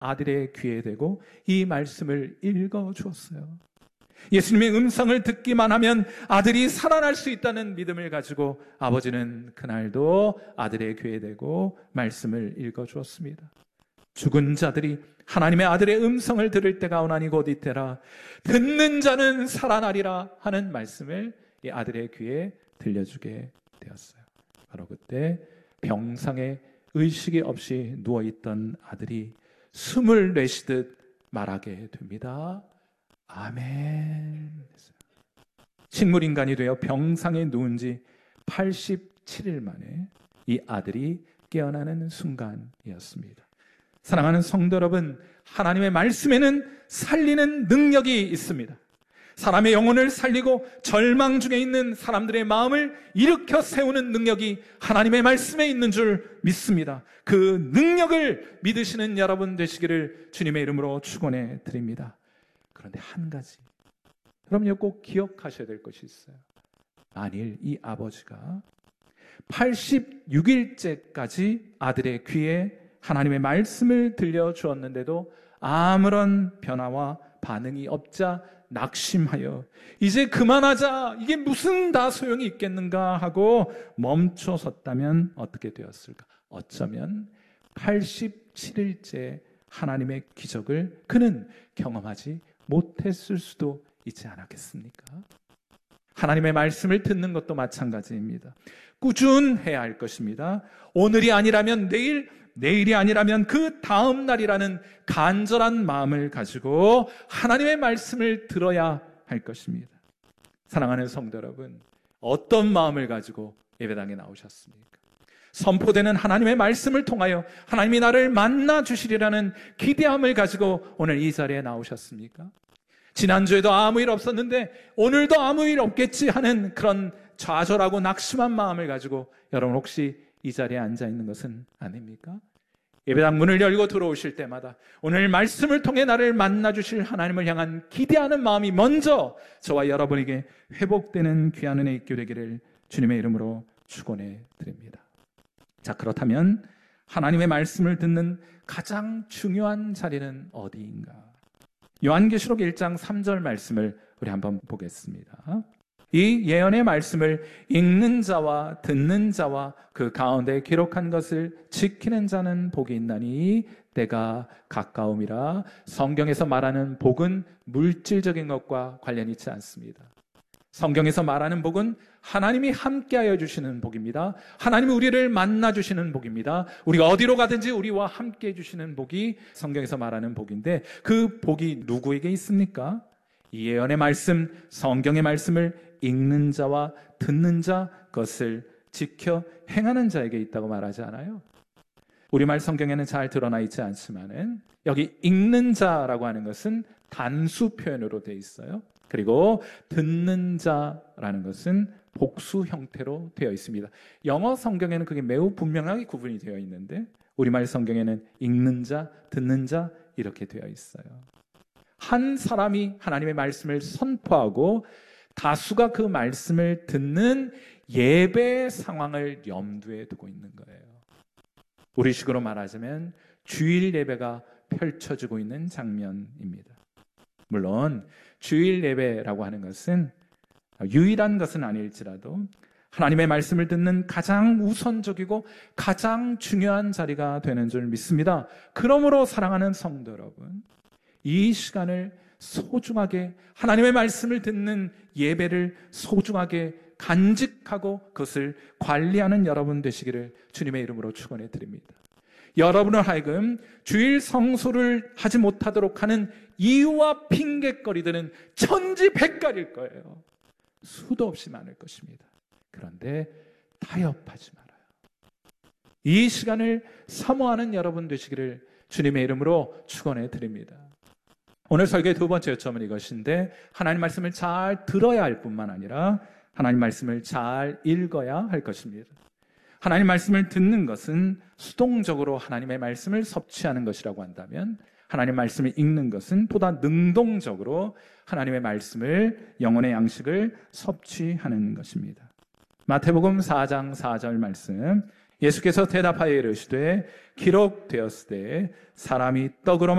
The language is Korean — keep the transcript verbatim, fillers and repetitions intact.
아들의 귀에 대고 이 말씀을 읽어주었어요. 예수님의 음성을 듣기만 하면 아들이 살아날 수 있다는 믿음을 가지고 아버지는 그날도 아들의 귀에 대고 말씀을 읽어주었습니다. 죽은 자들이 하나님의 아들의 음성을 들을 때가 오나니 곧 이때라. 듣는 자는 살아나리라 하는 말씀을 이 아들의 귀에 들려주게 되었어요. 바로 그때 병상에 의식이 없이 누워있던 아들이 숨을 내쉬듯 말하게 됩니다. 아멘. 식물인간이 되어 병상에 누운 지 팔십칠 일 만에 이 아들이 깨어나는 순간이었습니다. 사랑하는 성도 여러분, 하나님의 말씀에는 살리는 능력이 있습니다. 사람의 영혼을 살리고 절망 중에 있는 사람들의 마음을 일으켜 세우는 능력이 하나님의 말씀에 있는 줄 믿습니다. 그 능력을 믿으시는 여러분 되시기를 주님의 이름으로 축원해 드립니다. 그런데 한 가지, 그럼요, 꼭 기억하셔야 될 것이 있어요. 만일 이 아버지가 팔십육 일째까지 아들의 귀에 하나님의 말씀을 들려주었는데도 아무런 변화와 반응이 없자 낙심하여 이제 그만하자, 이게 무슨 다 소용이 있겠는가 하고 멈춰섰다면 어떻게 되었을까? 어쩌면 팔십칠 일째 하나님의 기적을 그는 경험하지 못했을 수도 있지 않았겠습니까? 하나님의 말씀을 듣는 것도 마찬가지입니다. 꾸준해야 할 것입니다. 오늘이 아니라면 내일, 내일이 아니라면 그 다음 날이라는 간절한 마음을 가지고 하나님의 말씀을 들어야 할 것입니다. 사랑하는 성도 여러분, 어떤 마음을 가지고 예배당에 나오셨습니까? 선포되는 하나님의 말씀을 통하여 하나님이 나를 만나 주시리라는 기대함을 가지고 오늘 이 자리에 나오셨습니까? 지난주에도 아무 일 없었는데 오늘도 아무 일 없겠지 하는 그런 좌절하고 낙심한 마음을 가지고 여러분 혹시 이 자리에 앉아 있는 것은 아닙니까? 예배당 문을 열고 들어오실 때마다 오늘 말씀을 통해 나를 만나 주실 하나님을 향한 기대하는 마음이 먼저 저와 여러분에게 회복되는 귀한 은혜 있게 되기를 주님의 이름으로 축원해 드립니다. 자, 그렇다면 하나님의 말씀을 듣는 가장 중요한 자리는 어디인가? 요한계시록 일 장 삼 절 말씀을 우리 한번 보겠습니다. 이 예언의 말씀을 읽는 자와 듣는 자와 그 가운데 기록한 것을 지키는 자는 복이 있나니 때가 가까움이라. 성경에서 말하는 복은 물질적인 것과 관련이 있지 않습니다. 성경에서 말하는 복은 하나님이 함께하여 주시는 복입니다. 하나님이 우리를 만나 주시는 복입니다. 우리가 어디로 가든지 우리와 함께해 주시는 복이 성경에서 말하는 복인데 그 복이 누구에게 있습니까? 이 예언의 말씀, 성경의 말씀을 읽는 자와 듣는 자, 그것을 지켜 행하는 자에게 있다고 말하지 않아요? 우리말 성경에는 잘 드러나 있지 않지만은 여기 읽는 자라고 하는 것은 단수 표현으로 되어 있어요. 그리고 듣는 자라는 것은 복수 형태로 되어 있습니다. 영어 성경에는 그게 매우 분명하게 구분이 되어 있는데 우리말 성경에는 읽는 자, 듣는 자 이렇게 되어 있어요. 한 사람이 하나님의 말씀을 선포하고 다수가 그 말씀을 듣는 예배 상황을 염두에 두고 있는 거예요. 우리식으로 말하자면 주일 예배가 펼쳐지고 있는 장면입니다. 물론 주일 예배라고 하는 것은 유일한 것은 아닐지라도 하나님의 말씀을 듣는 가장 우선적이고 가장 중요한 자리가 되는 줄 믿습니다. 그러므로 사랑하는 성도 여러분, 이 시간을 소중하게 하나님의 말씀을 듣는 예배를 소중하게 간직하고 그것을 관리하는 여러분 되시기를 주님의 이름으로 축원해 드립니다. 여러분을 하여금 주일 성소를 하지 못하도록 하는 이유와 핑계거리들은 천지백갈일 거예요. 수도 없이 많을 것입니다. 그런데 타협하지 말아요. 이 시간을 사모하는 여러분 되시기를 주님의 이름으로 축원해 드립니다. 오늘 설교의 두 번째 요점은 이것인데 하나님 말씀을 잘 들어야 할 뿐만 아니라 하나님 말씀을 잘 읽어야 할 것입니다. 하나님 말씀을 듣는 것은 수동적으로 하나님의 말씀을 섭취하는 것이라고 한다면 하나님 말씀을 읽는 것은 보다 능동적으로 하나님의 말씀을, 영혼의 양식을 섭취하는 것입니다. 마태복음 사 장 사 절 말씀 예수께서 대답하여 이르시되 기록되었으되 사람이 떡으로만